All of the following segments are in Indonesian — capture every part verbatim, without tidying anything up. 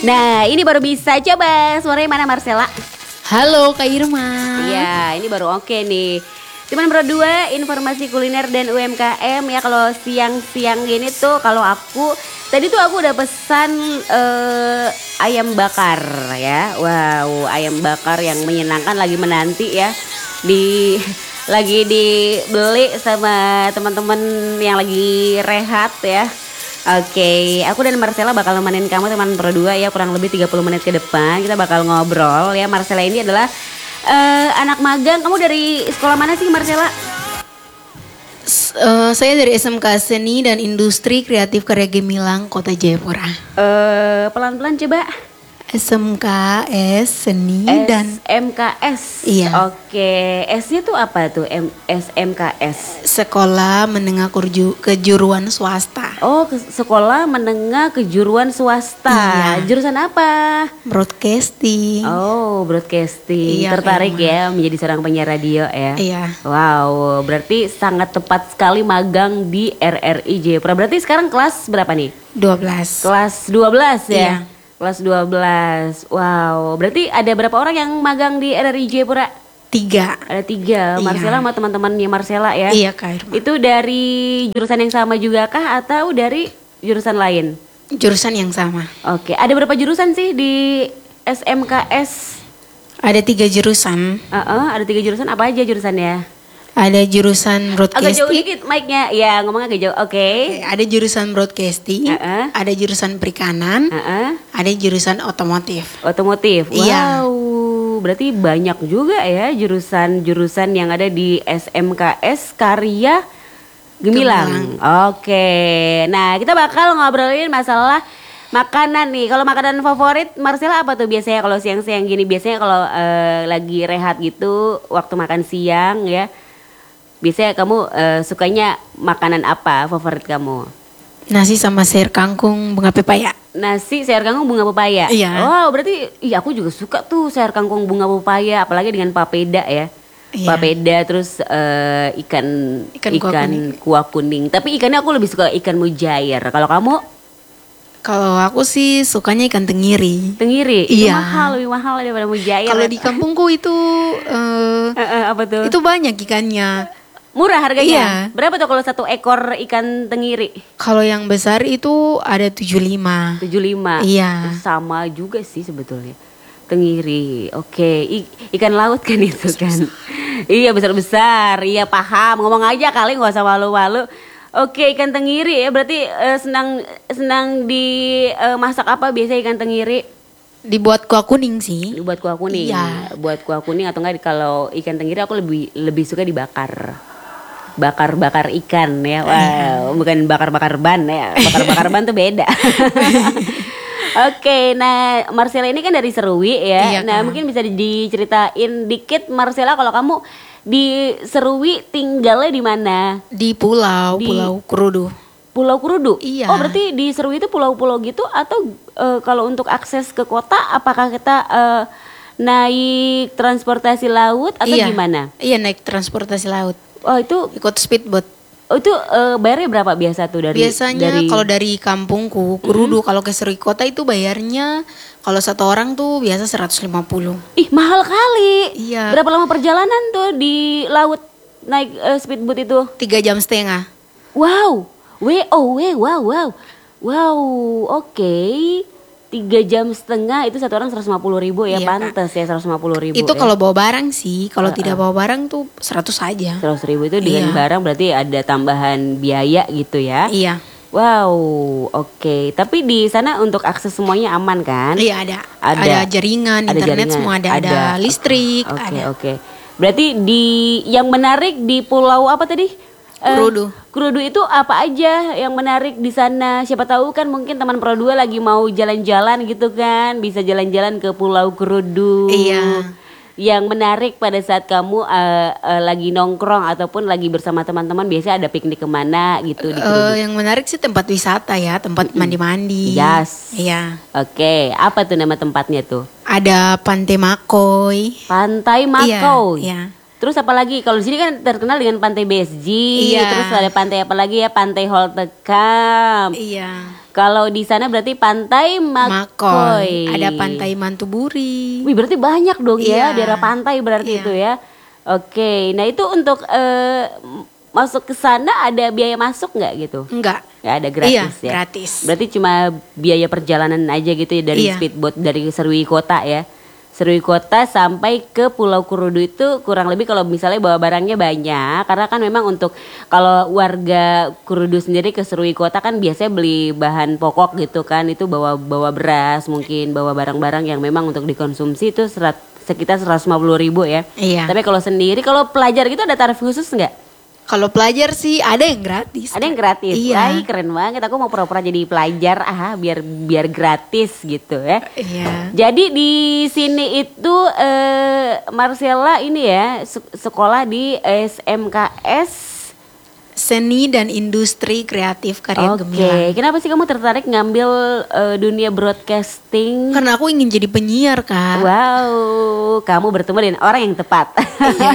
Nah, ini baru bisa. Coba suaranya mana Marcella? Halo Kak Irma. Iya, ini baru oke nih. Teman berdua, informasi kuliner dan U M K M ya. Kalau siang-siang gini tuh, kalau aku tadi tuh aku udah pesan eh, ayam bakar ya. Wow, ayam bakar yang menyenangkan, lagi menanti ya. Di lagi dibeli sama teman-teman yang lagi rehat ya. Oke, aku dan Marcella bakal nemenin kamu teman berdua ya, kurang lebih tiga puluh menit ke depan. Kita bakal ngobrol ya. Marcella ini adalah uh, anak magang. Kamu dari sekolah mana sih Marcella? S- uh, saya dari S M K Seni dan Industri Kreatif Karya Gemilang, Kota Jayapura. Uh, pelan-pelan coba. S M K S Seni S dan M K S. Iya. Oke, S-nya tuh apa tuh? M S M K S. Sekolah Menengah Kurju- Kejuruan Swasta. Oh, ke- sekolah menengah kejuruan swasta. Iya. Jurusan apa? Broadcasting. Oh, broadcasting. Iya, Tertarik Kak Irma. ya menjadi seorang penyiar radio ya? Iya. Wow, berarti sangat tepat sekali magang di R R I Jayapura. Berarti sekarang kelas berapa nih? dua belas. Kelas dua belas ya? Iya. Kelas dua belas. Wow, berarti ada berapa orang yang magang di R R I Jayapura? Tiga. Ada tiga. Iya. Marcella sama teman-temannya Marcella ya? Iya Kak Irma. Itu dari jurusan yang sama juga kah atau dari jurusan lain? Jurusan yang sama. Oke, ada berapa jurusan sih di S M K S? Ada tiga jurusan. Uh-uh, ada tiga jurusan, apa aja jurusannya? Ada jurusan Agak jauh broadcasting. dikit mic-nya, ya ngomongnya agak jauh, oke. Oke, ada jurusan broadcasting, Uh-uh. ada jurusan perikanan, Uh-uh. ada jurusan otomotif. Otomotif, wow. Iya. Berarti banyak juga ya jurusan-jurusan yang ada di S M K S Karya Gemilang. Oke, nah kita bakal ngobrolin masalah makanan nih. Kalau makanan favorit Marcella apa tuh biasanya kalau siang-siang gini? Biasanya kalau eh, lagi rehat gitu, waktu makan siang ya. Biasanya kamu eh, sukanya makanan apa favorit kamu? Nasi sama sayur kangkung bunga pepaya. Nasi sayur kangkung bunga pepaya. Iya. Oh, berarti iya aku juga suka tuh sayur kangkung bunga pepaya, apalagi dengan papeda ya. Iya. Papeda terus eh, ikan Ikan kuah kuning. kuah kuning. Tapi ikannya aku lebih suka ikan mujair. Kalau kamu Kalau aku sih sukanya ikan tenggiri. tenggiri, itu Iya. mahal, lebih mahal daripada mujair. Kalau di kampungku itu eh, Eh, eh, apa tuh? itu banyak ikannya. Murah harganya. Iya. Berapa tuh kalau satu ekor ikan tenggiri? Kalau yang besar itu ada tujuh puluh lima. tujuh puluh lima. Iya. Sama juga sih sebetulnya. Tenggiri. Oke, I- ikan laut kan itu kan. Iya, besar-besar. Iya, paham. Ngomong aja kali, nggak usah malu-malu. Oke, ikan tenggiri ya. Berarti eh, senang senang di eh, masak apa biasa ikan tenggiri? Dibuat kuah kuning sih. Buat kuah kuning. Iya. Buat kuah kuning atau enggak kalau ikan tenggiri aku lebih lebih suka dibakar. Bakar-bakar ikan ya. Wow, bukan bakar-bakar ban ya. Bakar-bakar ban tuh beda. Oke, nah Marcella ini kan dari Serui ya. Iya, Nah, Kak. mungkin bisa diceritain dikit Marcella kalau kamu di Serui tinggalnya di mana? Di pulau, Di- Pulau Kurudu. Pulau Kurudu. Iya. Oh, berarti di Serui itu pulau-pulau gitu atau eh, kalau untuk akses ke kota apakah kita eh, naik transportasi laut atau Iya. gimana? Iya, naik transportasi laut. Oh, itu Ikut speedboat. oh, itu eh, bayarnya berapa biasa tuh dari Biasanya dari kalau dari kampungku Kurudu, kalau ke Serui Kota itu bayarnya kalau satu orang tuh biasa seratus lima puluh. Ih, mahal kali. Iya. Berapa lama perjalanan tuh di laut naik eh, speedboat itu? Tiga jam setengah. Wow. W O W wow wow. Wow, oke. Tiga jam setengah itu satu orang seratus lima puluh ribu ya, Iya, pantas ya seratus lima puluh ribu. Itu ya. kalau bawa barang sih. Kalau tidak bawa barang tuh seratus aja. Seratus ribu itu dengan Iya. barang berarti ada tambahan biaya gitu ya. Iya. Wow, oke. Tapi di sana untuk akses semuanya aman kan? Iya ada. Ada. Ada, jaringan, Ada internet jaringan, semua ada. Ada, ada. listrik, Oke ada. oke. Berarti di yang menarik di pulau apa tadi? Eh, Kurudu. Kurudu itu apa aja yang menarik di sana? Siapa tahu kan mungkin teman Pro dua lagi mau jalan-jalan gitu kan, bisa jalan-jalan ke Pulau Kurudu. Iya. Yang menarik pada saat kamu eh, eh, lagi nongkrong ataupun lagi bersama teman-teman, biasanya ada piknik kemana gitu di Kurudu? Eh, yang menarik sih tempat wisata ya, tempat mandi-mandi. Yes. Iya. Oke, apa tuh nama tempatnya tuh? Ada Pantai Makoy. Pantai Makau. Iya, iya. Terus apa lagi? Kalau di sini kan terkenal dengan Pantai B S G. Iya. Terus ada pantai apa lagi ya? Pantai Holtekam. Iya. Kalau di sana berarti Pantai Makon. Makoy. Ada Pantai Mantuburi. Wih, berarti banyak dong ya Iya. daerah pantai berarti Iya. itu ya. Oke, nah itu untuk eh, masuk ke sana ada biaya masuk nggak gitu? Enggak. Ya ada gratis Iya, ya. gratis. Berarti cuma biaya perjalanan aja gitu ya dari Iya. speedboat dari Serui Kota ya. Serui Kota sampai ke Pulau Kurudu itu kurang lebih kalau misalnya bawa barangnya banyak, karena kan memang untuk kalau warga Kurudu sendiri ke Serui Kota kan biasanya beli bahan pokok gitu kan, itu bawa bawa beras mungkin, bawa barang-barang yang memang untuk dikonsumsi itu serat, sekitar seratus lima puluh ribu ya. Iya. Tapi kalau sendiri kalau pelajar gitu ada tarif khusus nggak? Kalau pelajar sih ada yang gratis. Ada yang gratis. Iya. Wah, keren banget. Aku mau pura-pura jadi pelajar ah biar biar gratis gitu ya. Iya. Jadi di sini itu eh, Marcella ini ya se- sekolah di S M K S. Seni dan Industri Kreatif Karya Oke, Gemilang. kenapa sih kamu tertarik ngambil eh, dunia broadcasting? Karena aku ingin jadi penyiar, Kak. Wow, kamu bertemu dengan orang yang tepat. Iya.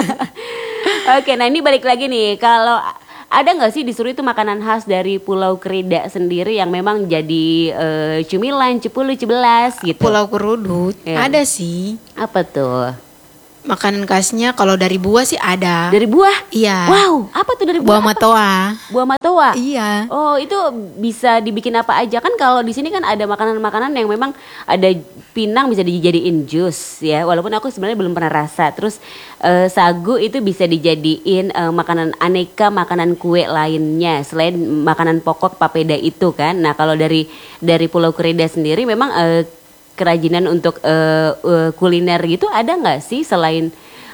Oke, nah ini balik lagi nih. Kalau ada nggak sih di Suru itu makanan khas dari Pulau Krida sendiri yang memang jadi eh, cemilan, cepulu, cebelas gitu? Pulau Kurudu Iya. ada sih. Apa tuh? Makanan khasnya kalau dari buah sih ada. Dari buah? Iya. Wow, apa tuh dari Buah buah? apa? matoa. Buah matoa. Iya. Oh, itu bisa dibikin apa aja kan? Kalau di sini kan ada makanan-makanan yang memang ada pinang bisa dijadiin jus ya. Walaupun aku sebenarnya belum pernah rasa. Terus eh, sagu itu bisa dijadiin eh, makanan aneka, makanan kue lainnya selain makanan pokok papeda itu kan. Nah, kalau dari dari Pulau Krida sendiri memang eh, kerajinan untuk eh, eh, kuliner gitu ada nggak sih selain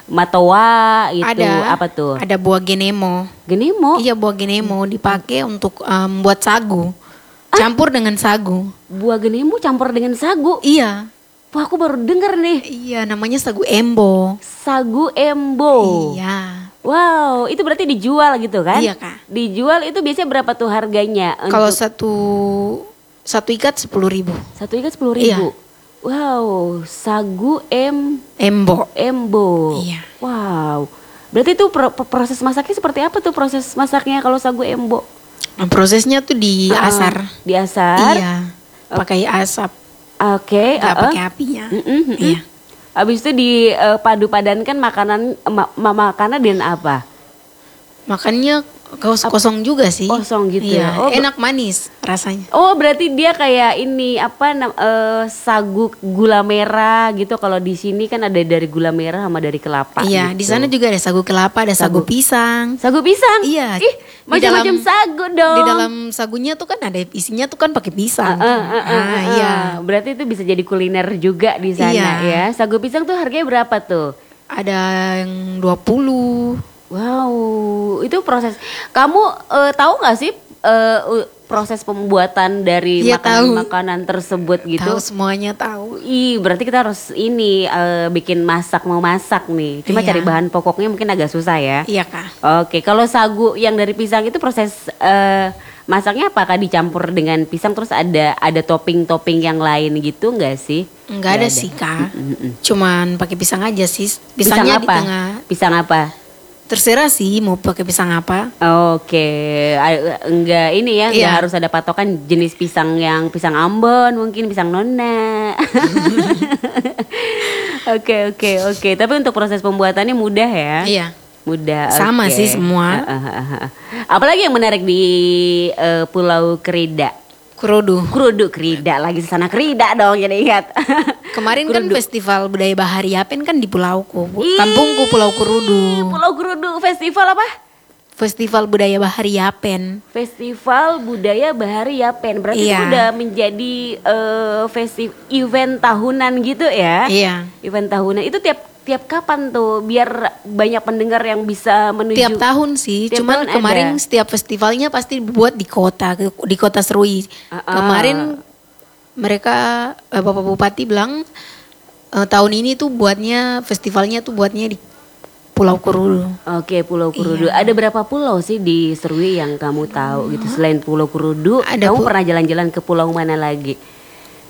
matoa itu Ada. apa tuh? Ada buah genemo. Genemo. Iya, buah genemo dipakai untuk um, membuat sagu. Campur dengan sagu. Buah genemu campur dengan sagu. Iya. Wah, aku baru denger nih. Iya, namanya sagu embo. Sagu embo. Iya. Wow, itu berarti dijual gitu kan? Iya, Kak. Dijual itu biasanya berapa tuh harganya? Kalau untuk satu satu ikat sepuluh ribu. satu ikat sepuluh Iya. ribu. Wow, sagu em Embo. embo. Iya. Wow. Berarti itu pro- pro- proses masaknya seperti apa tuh proses masaknya kalau sagu embo? Nah, prosesnya tuh diasar. Ah, diasar. Iya. Pakai asap. Oke. Nggak ah, ah. pakai apinya. Mm-mm, mm-mm. Iya. Habis itu dipadu padankan makanan ma- ma- makanan dengan apa? Makannya kos kosong juga sih. Kosong gitu Iya. ya. Oh, Enak manis rasanya. Oh, berarti dia kayak ini apa nam- eh, sagu gula merah gitu. Kalau di sini kan ada dari gula merah sama dari kelapa. Iya. gitu. Di sana juga ada sagu kelapa, ada sagu, Sagu. pisang. Sagu pisang. Iya. Ih, Di macam-macam dalam- sagu dong. Di dalam sagunya tuh kan ada isinya tuh kan pakai pisang. Ah, ah, ah, ah, Ah, ah. iya. Berarti itu bisa jadi kuliner juga di sana Iya. ya. Sagu pisang tuh harganya berapa tuh? Ada yang dua puluh. Wow, itu proses. Kamu eh, tahu nggak sih eh, u- proses pembuatan dari Iya, tahu. makanan-makanan tersebut gitu? Tahu semuanya tahu. Ih, berarti kita harus ini eh, bikin masak mau masak nih. Cuma Iya. cari bahan pokoknya mungkin agak susah ya. Iya, Kak. Oke, kalau sagu yang dari pisang itu proses eh, masaknya apakah dicampur dengan pisang terus ada ada topping-topping yang lain gitu nggak sih? Enggak ada, Nggak sih, Kak. Mm-mm. Cuman pakai pisang aja sih. Pisang Pisangnya di apa? tengah. Pisang apa? Terserah sih mau pakai pisang apa. Oke, A- enggak ini ya, enggak Iya. harus ada patokan jenis pisang yang pisang Ambon, mungkin pisang Nona. Oke, oke, oke. Tapi untuk proses pembuatannya mudah ya? Iya. Mudah. Sama oke. sih semua. Ah, ah, ah, ah. Apalagi yang menarik di eh, Pulau Krida? Kurudu. Kurudu Krida, lagi sana Krida dong, jadi ingat. Kemarin kan festival budaya Bahari Yapen kan di pulauku, Bu- Ih, kampungku Pulau Kurudu. Pulau Kurudu festival apa? Festival budaya Bahari Yapen. Festival Budaya Bahari Yapen. Berarti itu Iya. udah menjadi eh, festi- event tahunan gitu ya? Iya. Event tahunan itu tiap tiap kapan tuh biar banyak pendengar yang bisa menuju. Tiap tahun sih, Tiap cuman tahun kemarin ada. setiap festivalnya pasti dibuat di kota, di kota Serui. Ah, ah. Kemarin mereka eh, Bapak Bupati bilang eh, tahun ini tuh buatnya festivalnya tuh buatnya di Pulau Kurudu. Oke, Pulau Kurudu. Iya. Ada berapa pulau sih di Serui yang kamu tahu gitu? Selain Pulau Kurudu, Ada kamu pu- pernah jalan-jalan ke pulau mana lagi?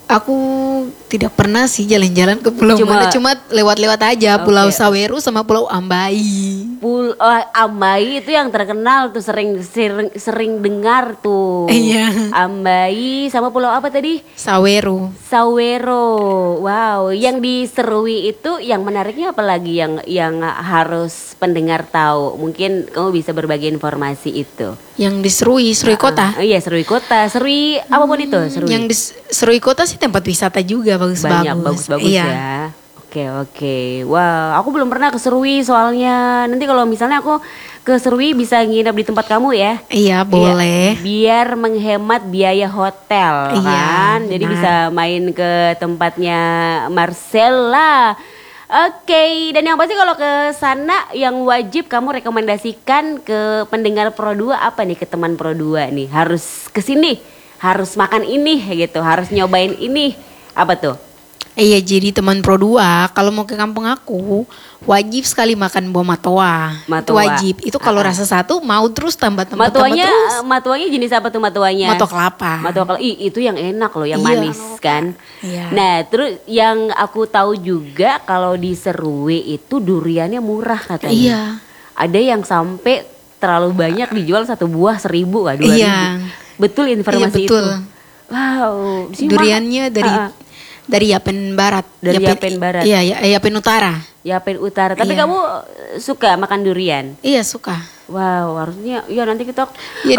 Aku tidak pernah sih jalan-jalan ke pulau Cuma- mana, cuma lewat-lewat aja Oke. Pulau Saweru sama Pulau Ambai. Pul oh, Ambai itu yang terkenal tuh, sering sering, sering dengar tuh. Iya. Ambai sama pulau apa tadi? Saweru. Sawero. Wow, yang di Serui itu yang menariknya apa lagi yang yang harus pendengar tahu? Mungkin kamu bisa berbagi informasi itu. Yang di Serui, Serui Kota. Oh iya, Serui Kota, Serui apapun itu, Serui. Yang di Serui Kota sih tempat wisata juga bagus-bagus. Banyak bagus-bagus Iya. ya. Oke oke, wow, aku belum pernah ke Serui soalnya. Nanti kalau misalnya aku ke Serui bisa nginep di tempat kamu ya. Iya, boleh. Iya, biar menghemat biaya hotel Iya, kan. Jadi benar. bisa main ke tempatnya Marcella. Oke, dan yang pasti kalau ke sana yang wajib kamu rekomendasikan ke pendengar Pro dua apa nih, ke teman Pro dua nih? Harus ke sini, harus makan ini gitu, harus nyobain ini. Apa tuh? Iya, jadi teman Pro dua kalau mau ke kampung aku wajib sekali makan buah matoa. Itu Matoa. wajib. Itu kalau Ah. rasa satu mau terus tambah tambah tambah Matuanya, terus. matuanya jenis apa tuh matuanya? Mato kelapa. Matua kelapa, ih itu yang enak loh, yang Iya. manis kan. Iya. Nah terus yang aku tahu juga kalau di Serui itu duriannya murah katanya. Iya. Ada yang sampai terlalu banyak dijual satu buah seribu kah, dua Iya. ribu. Betul informasi Iya, betul. itu. Wow. di sini Duriannya mah- dari Ah, ah. dari Yapen Barat. Dari Yapen Barat. Iya, ya, Yapen Utara. Yapen Utara. Tapi Iya. kamu eh, suka makan durian? Iya, suka. Wow, harusnya ya nanti kita Ya